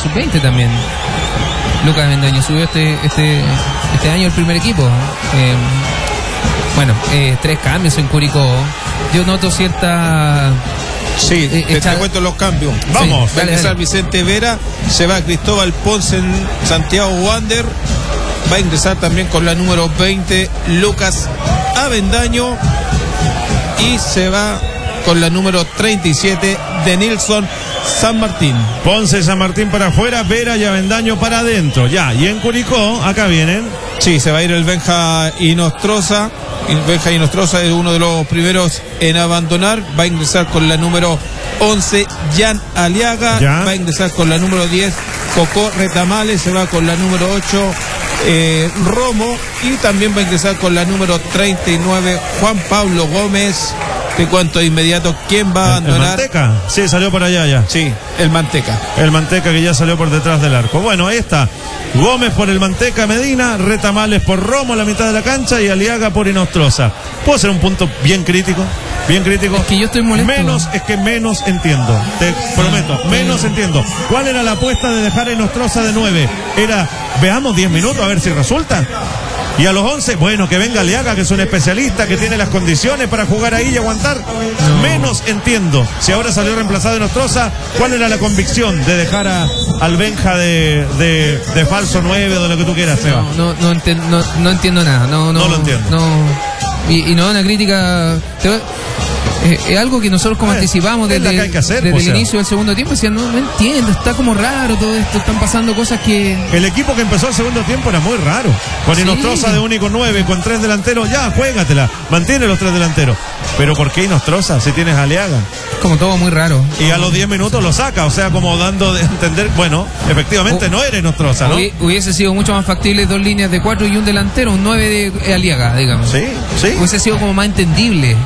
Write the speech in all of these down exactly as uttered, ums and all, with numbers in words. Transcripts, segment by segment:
sub veinte también. Lucas Avendaño subió este este este año el primer equipo. Eh, bueno, eh, tres cambios en Curicó. Yo noto cierta... Sí, eh, te, te cuento los cambios. Vamos, sí, va a ingresar Vicente Vera, se va Cristóbal Ponce en Santiago Wander, va a ingresar también con la número veinte Lucas Avendaño y se va con la número treinta y siete de Nilson San Martín. Ponce San Martín para afuera, Vera y Avendaño para adentro. Ya, y en Curicó, acá vienen. Sí, se va a ir el Benja Inostroza. Benja Inostroza es uno de los primeros en abandonar. Va a ingresar con la número once Jan Aliaga. Ya. Va a ingresar con la número diez Cocó Retamales. Se va con la número ocho eh, Romo. Y también va a ingresar con la número treinta y nueve Juan Pablo Gómez. Te cuento de inmediato quién va a abandonar. ¿El Manteca? Sí, salió por allá ya. Sí, el Manteca. El Manteca que ya salió por detrás del arco. Bueno, ahí está. Gómez por el Manteca Medina, Retamales por Romo a la mitad de la cancha y Aliaga por Inostroza. ¿Puedo hacer un punto bien crítico? Bien crítico. Es que yo estoy molesto. Menos, es que menos entiendo. Te prometo, menos entiendo. ¿Cuál era la apuesta de dejar a Inostroza de nueve? Era, veamos diez minutos a ver si resulta. Y a los once, bueno, que venga Aliaga, que es un especialista, que tiene las condiciones para jugar ahí y aguantar. No. Menos entiendo. Si ahora salió reemplazado Inostroza, ¿cuál era la convicción de dejar a, al Benja de, de, de falso nueve o de lo que tú quieras, Seba? No, no, no, enti no, no entiendo nada. No, no, no lo entiendo. No. Y, y no, una crítica... Te va... Es, es algo que nosotros como anticipamos desde, que hay que hacer, desde el sea. inicio del segundo tiempo. Decían, no, no entiendo, está como raro todo esto, están pasando cosas que... El equipo que empezó el segundo tiempo era muy raro. Con sí. Inostroza de único nueve, con tres delanteros, ya, juégatela, mantiene los tres delanteros. Pero ¿por qué Inostroza si tienes a Aliaga? Como todo muy raro. Y a los diez minutos lo saca, o sea, como dando de entender, bueno, efectivamente uh, no era Inostroza, ¿no? Hubiese sido mucho más factible dos líneas de cuatro y un delantero, un nueve de Aliaga, digamos. Sí, sí. Hubiese sido como más entendible.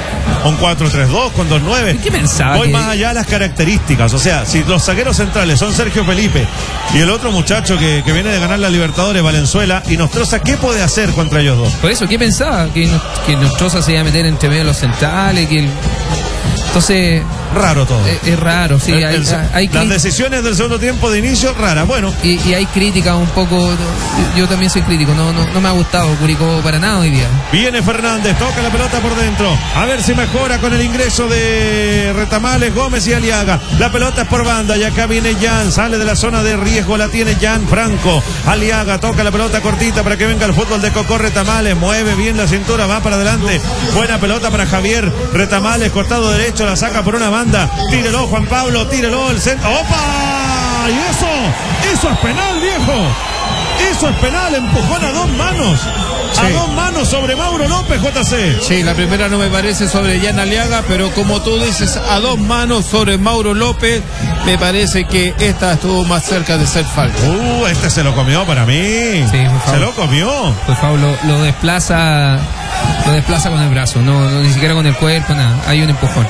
Un cuatro tres dos con dos nueve. ¿Qué pensaba? Voy que... más allá de las características. O sea, si los zagueros centrales son Sergio Felipe y el otro muchacho que, que viene de ganar la Libertadores, Valenzuela, y Inostroza, ¿qué puede hacer contra ellos dos? Por eso, ¿qué pensaba? Que, que Inostroza se iba a meter entre medio de los centrales, que el... Entonces... Raro todo. Es, es raro, sí. El, hay, el, hay las decisiones del segundo tiempo de inicio, raras. Bueno. Y, y hay críticas un poco. Yo también soy crítico. No, no, no me ha gustado Curicó para nada hoy día. Viene Fernández, toca la pelota por dentro. A ver si mejora con el ingreso de Retamales, Gómez y Aliaga. La pelota es por banda y acá viene Jan. Sale de la zona de riesgo, la tiene Jan Franco. Aliaga toca la pelota cortita para que venga el fútbol de Cocó Retamales. Mueve bien la cintura, va para adelante. Buena pelota para Javier Retamales, costado derecho, la saca por una banda. Tírelo, Juan Pablo, tírelo, el centro. ¡Opa! Y eso, eso es penal, viejo. Eso es penal, empujón a dos manos. Sí. A dos manos sobre Mauro López, J C. Sí, la primera no me parece sobre Jan Aliaga, pero como tú dices, a dos manos sobre Mauro López, me parece que esta estuvo más cerca de ser falta. Uh, este se lo comió para mí. Sí, se lo comió. Pues Pablo lo desplaza, lo desplaza con el brazo, no, no ni siquiera con el cuerpo, nada. Hay un empujón.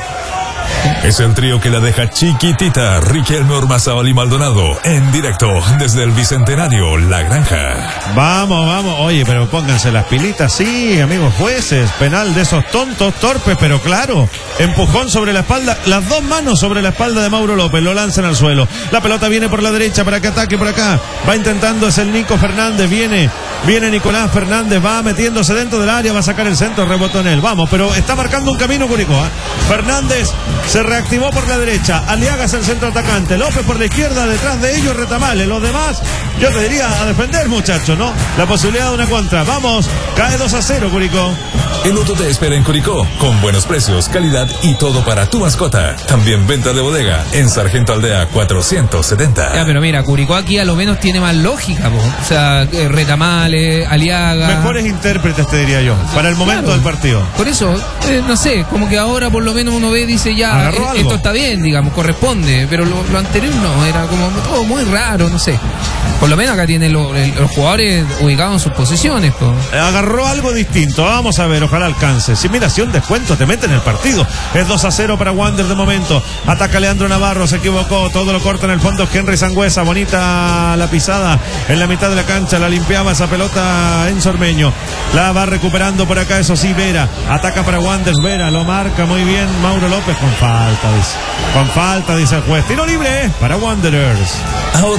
Es el trío que la deja chiquitita. Riquelme, Ormazábal y Maldonado en directo desde el Bicentenario La Granja. Vamos, vamos. Oye, pero pónganse las pilitas, sí, amigos jueces. Penal de esos tontos, torpes, pero claro. Empujón sobre la espalda, las dos manos sobre la espalda de Mauro López. Lo lanzan al suelo. La pelota viene por la derecha para que ataque por acá. Va intentando, es el Nico Fernández. Viene, viene Nicolás Fernández. Va metiéndose dentro del área, va a sacar el centro, rebotó en él. Vamos, pero está marcando un camino Curicó, ¿eh? Fernández se reactivó por la derecha. Aliaga es el centro atacante. López por la izquierda, detrás de ellos Retamales. Los demás, yo te diría a defender, muchachos, ¿no? La posibilidad de una contra. Vamos, cae dos a cero Curicó. El Auto te espera en Curicó, con buenos precios, calidad y todo para tu mascota. También venta de bodega en Sargento Aldea cuatrocientos setenta. Ya, pero mira, Curicó aquí a lo menos tiene más lógica, po. O sea, eh, Retamales, Aliaga. Mejores intérpretes, te diría yo, para el momento claro, del partido. Por eso, eh, no sé, como que ahora por lo menos uno ve y dice ya, eh, esto está bien, digamos, corresponde, pero lo, lo anterior no, era como todo muy raro, no sé. Por lo menos acá tienen lo, el, los jugadores ubicados en sus posiciones, po. Agarró algo distinto, vamos a ver, ojalá alcance. Si mira, si un descuento te mete en el partido. Es dos a cero para Wander de momento. Ataca Leandro Navarro, se equivocó, todo lo corta en el fondo Henry Sangüesa. Bonita la pisada en la mitad de la cancha, la limpiaba esa pelota en Sormeño. La va recuperando por acá, eso sí, Vera. Ataca para Wander, Vera, lo marca muy bien Mauro López con falta, dice. Con falta, dice el juez. Tiro libre, ¿eh? Para Wanderers. Ahora